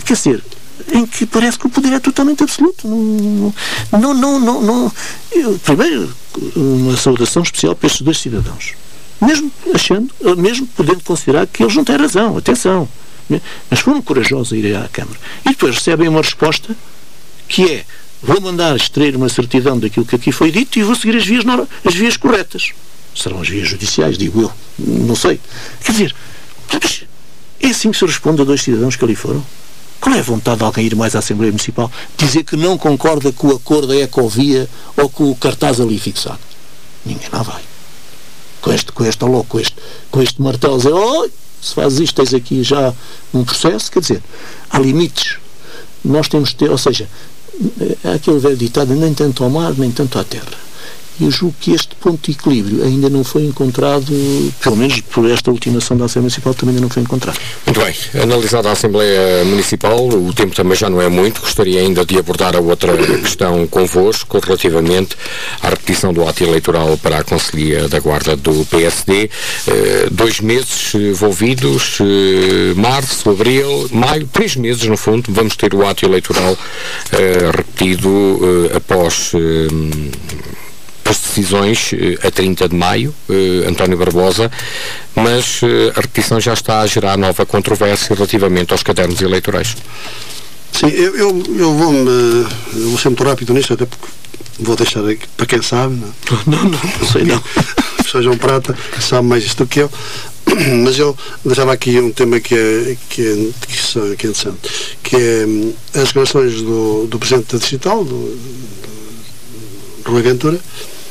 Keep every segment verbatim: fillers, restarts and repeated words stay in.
quer dizer, em que parece que o poder é totalmente absoluto. Não, não, não, não, não. Eu, primeiro, uma saudação especial para estes dois cidadãos. Mesmo achando, mesmo podendo considerar que eles não têm razão, atenção. Mas foram corajosos a ir à Câmara. E depois recebem uma resposta que é: vou mandar extrair uma certidão daquilo que aqui foi dito e vou seguir as vias, as vias corretas. Serão as vias judiciais, digo eu. Não sei. Quer dizer, é assim que se responde a dois cidadãos que ali foram? Qual é a vontade de alguém ir mais à Assembleia Municipal dizer que não concorda com o acordo da Ecovia ou com o cartaz ali fixado? Ninguém lá vai. Com este, com este, oh, com este, com este martelo, dizer, oh, se faz isto, tens aqui já um processo. Quer dizer, há limites. Nós temos de ter, ou seja, há aquele velho ditado, nem tanto ao mar, nem tanto à terra. E eu julgo que este ponto de equilíbrio ainda não foi encontrado, pelo menos por esta ultimação da Assembleia Municipal, também ainda não foi encontrado. Muito bem. Analisada a Assembleia Municipal, o tempo também já não é muito. Gostaria ainda de abordar a outra questão convosco, relativamente à repetição do ato eleitoral para a Conselhia da Guarda do P S D. Uh, dois meses envolvidos, uh, março, abril, maio, três meses no fundo, vamos ter o ato eleitoral uh, repetido uh, após... Uh, as decisões a trinta de maio, eh, António Barbosa, mas eh, a repetição já está a gerar nova controvérsia relativamente aos cadernos eleitorais. Sim, eu, eu, eu vou-me eu vou ser muito rápido nisso, até porque vou deixar aqui para quem sabe. Não, não, não, não sei não. O professor João Prata sabe mais isto do que eu, mas eu deixava aqui um tema que é, que é, que é, que é interessante, que é as declarações do, do Presidente da Distrital, do, do, do Rui Ventura,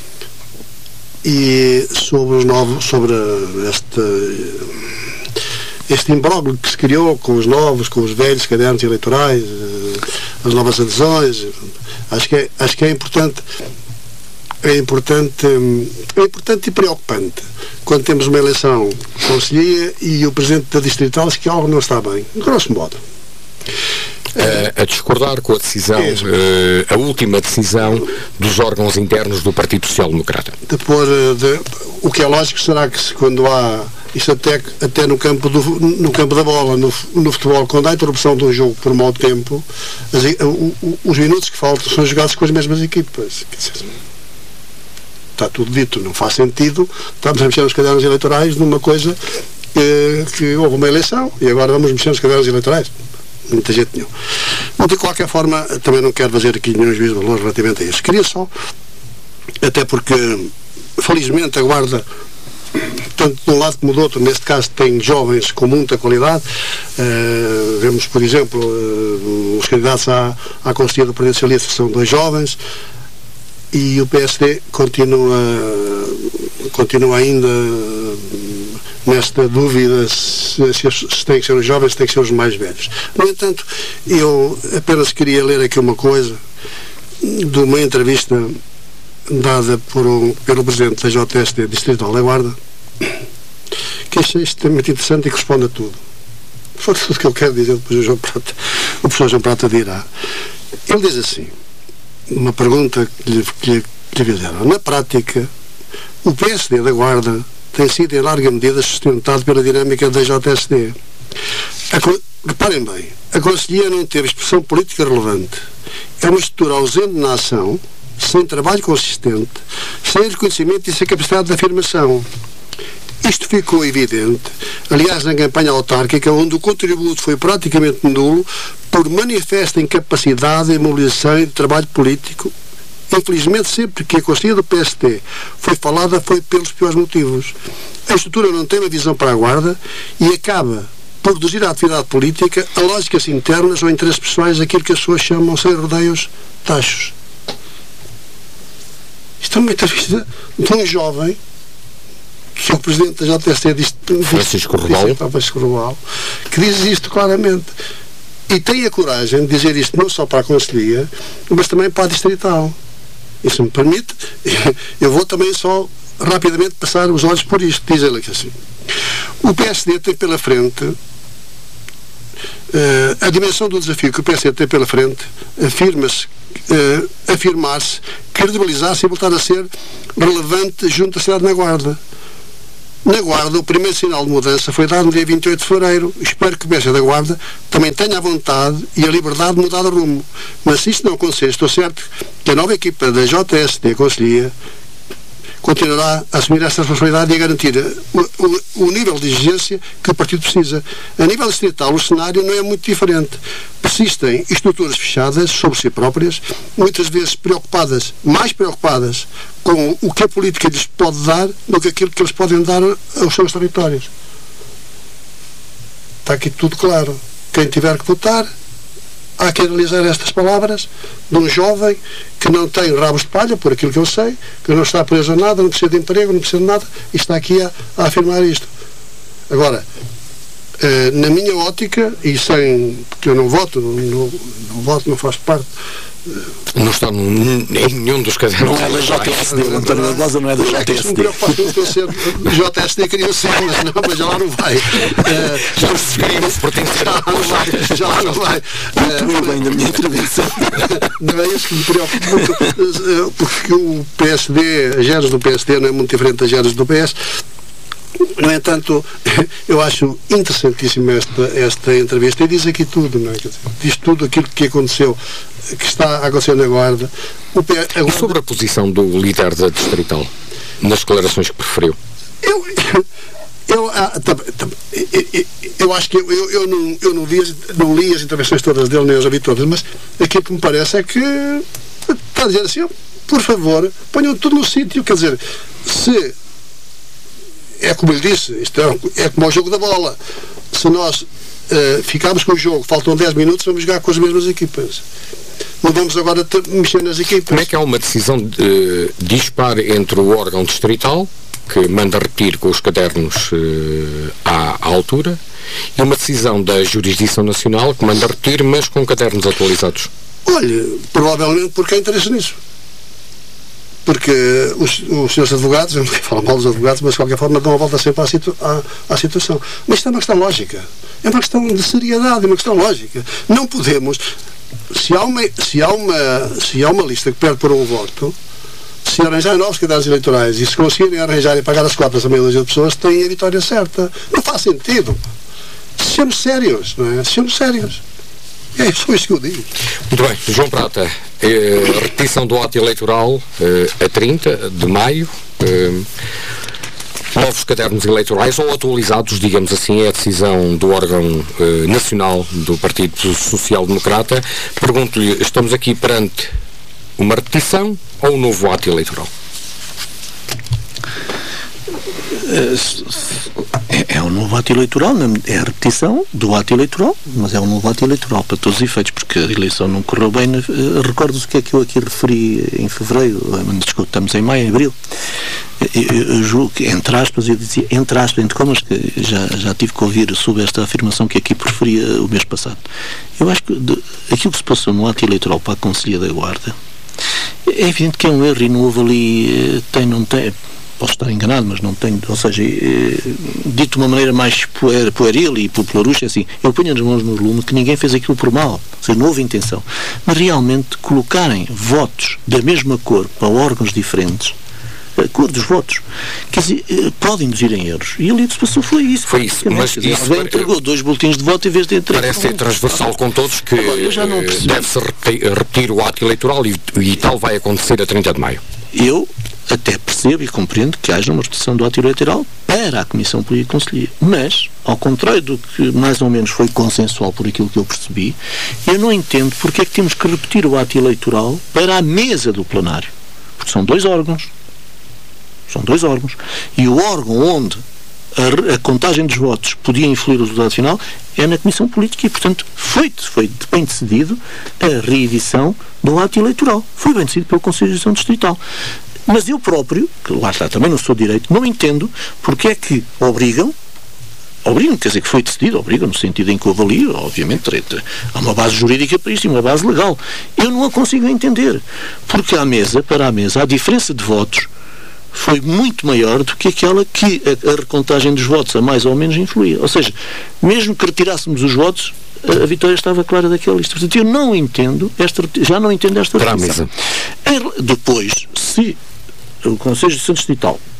e sobre os novos, sobre este, este imbróglio que se criou com os novos, com os velhos cadernos eleitorais, as novas adesões. Acho que é, acho que é importante, é importante, é importante e preocupante quando temos uma eleição conselhia e o Presidente da Distrital diz que algo não está bem, de grosso modo. A, a discordar com a decisão, uh, a última decisão dos órgãos internos do Partido Social Democrata. De pôr, de, o que é lógico será que se, quando há, isto até, até no, campo do, no campo da bola, no, no futebol, quando há interrupção de um jogo por mau tempo, as, o, o, os minutos que faltam são jogados com as mesmas equipas. Quer dizer, está tudo dito, não faz sentido, estamos a mexer nos cadernos eleitorais numa coisa que, que houve uma eleição e agora vamos mexer nos cadernos eleitorais. Muita gente nenhum. Mas, de qualquer forma, também não quero fazer aqui nenhum juízo de valor relativamente a isso. Queria só, até porque, felizmente, a Guarda, tanto de um lado como do outro, neste caso, tem jovens com muita qualidade. Uh, vemos, por exemplo, uh, os candidatos à, à Conselhia do Partido Socialista são dois jovens, e o P S D continua, continua ainda nesta dúvida se, se, se tem que ser os jovens, se tem que ser os mais velhos. No entanto, eu apenas queria ler aqui uma coisa de uma entrevista dada por um, pelo Presidente da J S D Distrital da Guarda, que achei extremamente interessante e que responde a tudo. Foi tudo que eu quero dizer, depois o João Prata, o professor João Prata dirá. Ele diz assim, uma pergunta que lhe, que lhe, que lhe fizeram: na prática, o P S D da Guarda tem sido em larga medida sustentado pela dinâmica da J S D. A, reparem bem, a Conselhia não teve expressão política relevante. É uma estrutura ausente na ação, sem trabalho consistente, sem reconhecimento e sem capacidade de afirmação. Isto ficou evidente, aliás, na campanha autárquica, onde o contributo foi praticamente nulo por manifesta incapacidade de mobilização e de trabalho político. Infelizmente, sempre que a Conselhia do P S D foi falada, foi pelos piores motivos. A estrutura não tem uma visão para a Guarda e acaba por reduzir a atividade política a lógicas internas ou interesses pessoais, aquilo que as pessoas chamam, sem rodeios, tachos. Isto é uma entrevista de um jovem, que é o Presidente da J S D, diz, Francisco Robalo, Francisco Robalo, que diz isto claramente. E tem a coragem de dizer isto não só para a Conselhia, mas também para a Distrital. Isso me permite, eu vou também só rapidamente passar os olhos por isto. Diz ele aqui assim: o P S D tem pela frente, uh, a dimensão do desafio que o P S D tem pela frente, afirma-se, uh, afirmar-se, credibilizar-se e voltar a ser relevante junto à cidade na Guarda. Na Guarda, o primeiro sinal de mudança foi dado no dia vinte e oito de fevereiro. Espero que o Bessa da Guarda também tenha a vontade e a liberdade de mudar de rumo. Mas se isto não acontecer, estou certo que a nova equipa da J S D Conselhia continuará a assumir esta responsabilidade e a garantir o, o, o nível de exigência que o partido precisa. A nível distrital, o cenário não é muito diferente. Persistem estruturas fechadas sobre si próprias, muitas vezes preocupadas, mais preocupadas com o que a política lhes pode dar do que aquilo que eles podem dar aos seus territórios. Está aqui tudo claro. Quem tiver que votar, há que analisar estas palavras de um jovem que não tem rabos de palha, por aquilo que eu sei, que não está preso a nada, não precisa de emprego, não precisa de nada, e está aqui a, a afirmar isto. Agora, eh, na minha ótica, e sem, porque eu não voto, não, não, não voto, não faço parte. Eh, não está num, em nenhum dos cadernos. Não é da J S D, o António Barbosa não é da J S D. Me preocupa com eu ser J S D, queria ser, mas não, mas já lá não vai. Eh, já se queria se pertencer. Já lá não vai. Já lá não vai. Muito bem da minha intervenção. Não é isso que me preocupa muito, porque o P S D, as geras do P S D não é muito diferente das geras do P S. No entanto, eu acho interessantíssima esta, esta entrevista e diz aqui tudo, não é? Diz tudo aquilo que aconteceu, que está a acontecer na Guarda. O P... a Guarda... E sobre a posição do líder da Distrital, nas declarações que preferiu? Eu, eu, ah, tam, tam, eu, eu acho que eu, eu, eu, não, eu não, li, não li as intervenções todas dele, nem as ouvi todas, mas aquilo que me parece é que está a dizer assim, por favor, ponham tudo no sítio, quer dizer, se é como ele disse, isto é, é como o jogo da bola. Se nós uh, ficarmos com o jogo, faltam dez minutos, vamos jogar com as mesmas equipas. Não vamos agora mexer nas equipas. Como é que há uma decisão de, dispar entre o órgão distrital, que manda repetir com os cadernos uh, à, à altura, e uma decisão da jurisdição nacional que manda repetir, mas com cadernos atualizados? Olha, provavelmente porque há interesse nisso. Porque os, os senhores advogados, eu não quero falar mal dos advogados, mas de qualquer forma dão a volta sempre à, situ, à, à situação. Mas isto é uma questão lógica. É uma questão de seriedade, é uma questão lógica. Não podemos, se há uma, se há uma, se há uma lista que perde por um voto, se arranjarem novos cadernos eleitorais e se conseguirem arranjar e pagar as cotas a meia dúzia de pessoas, têm a vitória certa. Não faz sentido. Sejamos sérios, não é? Sejamos sérios. É só isso que eu digo. Muito bem, João Prata, eh, repetição do ato eleitoral eh, a trinta de maio, eh, novos cadernos eleitorais ou atualizados, digamos assim, é a decisão do órgão eh, nacional do Partido Social Democrata. Pergunto-lhe, estamos aqui perante uma repetição ou um novo ato eleitoral? É, é um novo ato eleitoral, é a repetição do ato eleitoral, mas é um novo ato eleitoral para todos os efeitos, porque a eleição não correu bem. Recordo-se o que é que eu aqui referi em fevereiro, desculpa, estamos em maio, em abril. Eu, eu julgo que, entre aspas, eu dizia, entre aspas, entre comas, que já, já tive que ouvir sobre esta afirmação que aqui preferia o mês passado. Eu acho que de, aquilo que se passou no ato eleitoral para a Conselhia da Guarda, é evidente que é um erro e não houve ali, tem, não tem. Posso estar enganado, mas não tenho, ou seja, eh, dito de uma maneira mais puer, pueril e popularucha, assim, eu ponho as mãos no lume que ninguém fez aquilo por mal, ou seja, não houve intenção, mas realmente colocarem votos da mesma cor para órgãos diferentes, a cor dos votos, quer dizer, eh, podem induzir em erros, e ali o que se passou foi isso. Foi isso, mas dizer, isso alguém entregou dois boletins de voto em vez de entregar. Parece ser transversal com todos que deve-se repetir, repetir o ato eleitoral e, e tal vai acontecer a trinta de maio. Eu até percebo e compreendo que haja uma repetição do ato eleitoral para a Comissão Política e Conselhia, mas, ao contrário do que mais ou menos foi consensual por aquilo que eu percebi, eu não entendo porque é que temos que repetir o ato eleitoral para a mesa do plenário, porque são dois órgãos são dois órgãos, e o órgão onde a, a contagem dos votos podia influir o resultado final é na Comissão Política e, portanto, foi, foi bem decidido a reedição do ato eleitoral, foi bem decidido pelo Conselho de Gestão Distrital. Mas eu próprio, que lá está, também não sou direito, não entendo porque é que obrigam, obrigam, quer dizer que foi decidido, obrigam no sentido em que houve ali, obviamente, há uma base jurídica para isto e uma base legal. Eu não a consigo entender, porque à mesa, para a mesa, a diferença de votos foi muito maior do que aquela que a, a recontagem dos votos a mais ou menos influía. Ou seja, mesmo que retirássemos os votos, a, a vitória estava clara daquela lista. Portanto, eu não entendo, esta, já não entendo esta repetição. Depois, se o Conselho de Gestão Distrital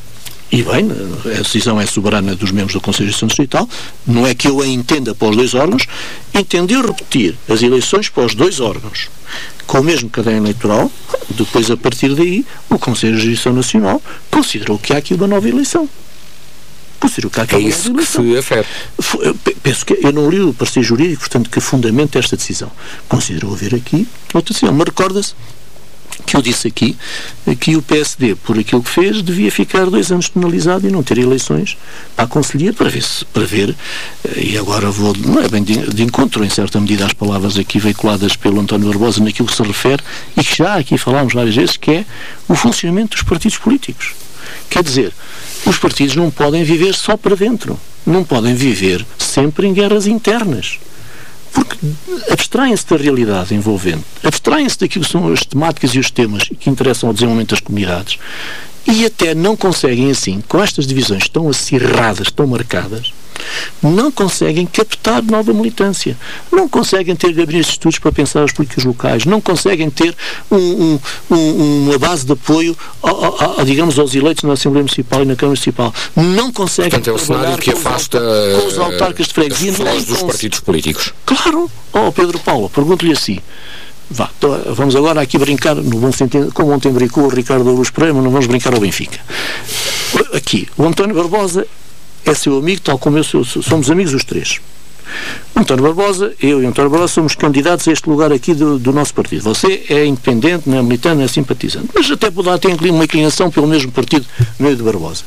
e bem, a decisão é soberana dos membros do Conselho de Gestão Distrital, não é que eu a entenda para os dois órgãos, entendeu repetir as eleições para os dois órgãos com o mesmo caderno eleitoral, depois a partir daí o Conselho de Gestão Nacional considerou que há aqui uma nova eleição. Considerou que há aqui é uma nova isso eleição. que se afere. Penso que eu não li o parecer jurídico, portanto, que fundamenta esta decisão. Considerou haver aqui outra decisão, mas recorda-se que eu disse aqui que o P S D, por aquilo que fez, devia ficar dois anos penalizado e não ter eleições para a Conselhia, para ver, se, para ver e agora vou, não é bem de, de encontro, em certa medida, às palavras aqui veiculadas pelo António Barbosa naquilo que se refere, e que já aqui falámos várias vezes, que é o funcionamento dos partidos políticos. Quer dizer, os partidos não podem viver só para dentro, não podem viver sempre em guerras internas. Porque abstraem-se da realidade envolvente, abstraem-se daquilo que são as temáticas e os temas que interessam ao desenvolvimento das comunidades e até não conseguem, assim, com estas divisões tão acirradas, tão marcadas, não conseguem captar nova militância, não conseguem ter gabinetes de estudos para pensar as políticas locais, não conseguem ter um, um, um, uma base de apoio, a, a, a, digamos, aos eleitos na Assembleia Municipal e na Câmara Municipal. Não conseguem. Portanto, é o cenário que afasta com os autarcas de freguesia as dos partidos políticos. Claro. Oh, Pedro Paulo, pergunto-lhe assim. Vá, vamos agora aqui brincar, no bom sentido, como ontem brincou o Ricardo Augusto Pereira, mas não vamos brincar ao Benfica. Aqui, o António Barbosa é seu amigo, tal como eu sou, somos amigos os três. O António Barbosa, eu e o António Barbosa somos candidatos a este lugar aqui do, do nosso partido. Você é independente, não é militante, não é simpatizante, mas até poderá ter uma inclinação pelo mesmo partido, meu e do Barbosa.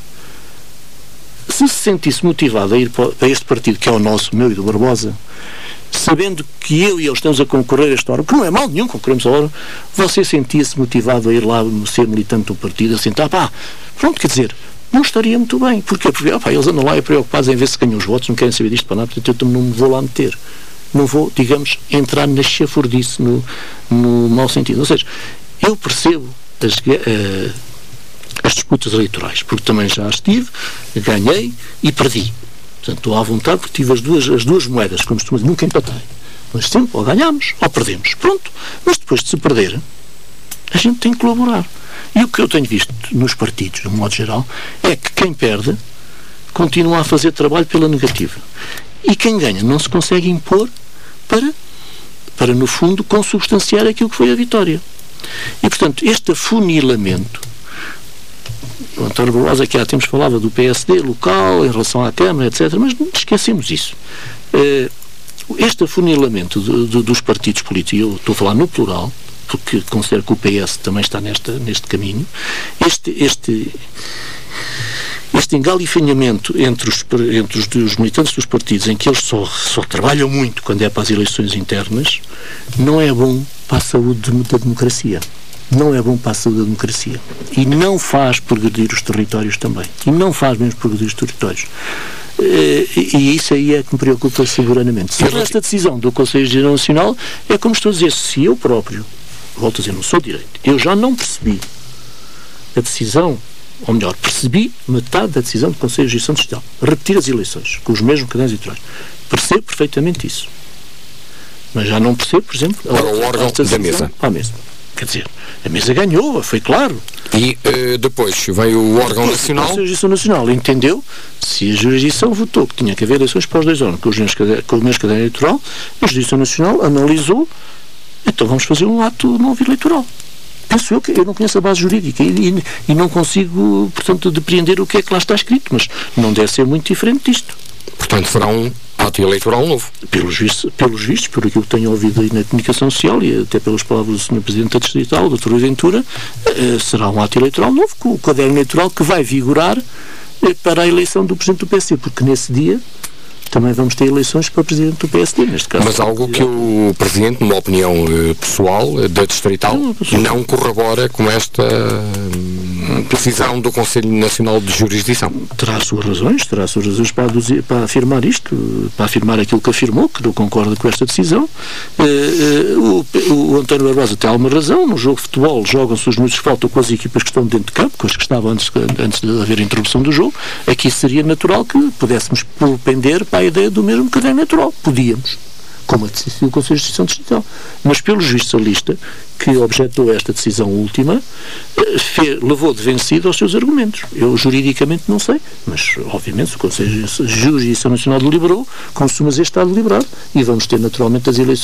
Se se sentisse motivado a ir para este partido, que é o nosso, meu e do Barbosa, sabendo que eu e ele estamos a concorrer a esta hora, que não é mal nenhum, concorremos a hora, você sentia-se motivado a ir lá ser militante do partido, a sentar, pá, pronto, quer dizer, não estaria muito bem, porque, porque opa, eles andam lá e preocupados em ver se ganham os votos, não querem saber disto para nada, portanto eu também não me vou lá meter, não vou, digamos, entrar na chafurdice no, no mau sentido. Ou seja, eu percebo as, uh, as disputas eleitorais, porque também já estive, ganhei e perdi. Portanto, estou à vontade porque tive as duas, as duas moedas, como costuma dizer, nunca empatei. Mas sempre ou ganhamos ou perdemos. Pronto. Mas depois de se perder, a gente tem que colaborar. E o que eu tenho visto nos partidos, de um modo geral, é que quem perde continua a fazer trabalho pela negativa. E quem ganha não se consegue impor para, para no fundo, consubstanciar aquilo que foi a vitória. E, portanto, este afunilamento, o António Barbosa, que há tempos falava do P S D local, em relação à Câmara, etcétera, mas não esquecemos isso. Este afunilamento do, do, dos partidos políticos, eu estou a falar no plural, porque considero que o P S também está nesta, neste caminho, este, este, este engalifanhamento entre, os, entre os, os militantes dos partidos, em que eles só, só trabalham muito quando é para as eleições internas, não é bom para a saúde da democracia. Não é bom para a saúde da democracia. E não faz progredir os territórios também. E não faz mesmo progredir os territórios. E, e isso aí é que me preocupa soberanamente. Se esta decisão do Conselho de Gestão Nacional é como estou a dizer, se eu próprio, volto a dizer, não sou direito, eu já não percebi a decisão, ou melhor, percebi metade da decisão do Conselho de Gestão Distrital, repetir as eleições, com os mesmos cadernos eleitorais. Percebo perfeitamente isso. Mas já não percebo, por exemplo, para o órgão da mesa. Para a mesa. Quer dizer, a mesa ganhou, foi claro. E uh, depois veio o órgão depois, nacional. O Conselho de Gestão Nacional entendeu, se a jurisdição votou que tinha que haver eleições para os dois órgãos, com os mesmos cadernos eleitoral, a jurisdição nacional analisou, então vamos fazer um ato novo eleitoral. Penso eu que eu não conheço a base jurídica e, e, e não consigo, portanto, depreender o que é que lá está escrito, mas não deve ser muito diferente disto. Portanto, será um ato eleitoral novo. Pelos vistos, pelos vistos, por aquilo que tenho ouvido aí na comunicação social e até pelas palavras do senhor Presidente da Distrital, doutor Rui Ventura, eh, será um ato eleitoral novo, com o caderno eleitoral que vai vigorar eh, para a eleição do Presidente do P S D, porque nesse dia também vamos ter eleições para o Presidente do P S D, neste caso. Mas algo que o Presidente, numa opinião eh, pessoal eh, da Distrital, não, não corrobora com esta eh, decisão do Conselho Nacional de Jurisdição. Terá as suas razões, terá as suas razões para, aduzir, para afirmar isto, para afirmar aquilo que afirmou, que não concorda com esta decisão. Eh, eh, o, o António Barbosa tem alguma razão, no jogo de futebol jogam-se os minutos de falta com as equipas que estão dentro de campo, com as que estavam antes, antes de haver a interrupção do jogo. Aqui seria natural que pudéssemos propender para a ideia do mesmo caderno eleitoral. Podíamos. como a decidiu o Conselho de Justiça Distrital. Mas, pelos vistos, a lista que objetou esta decisão última fe, levou de vencido aos seus argumentos. Eu, juridicamente, não sei, mas, obviamente, se o Conselho de Justiça Nacional deliberou, como se mas este está deliberado, e vamos ter, naturalmente, as eleições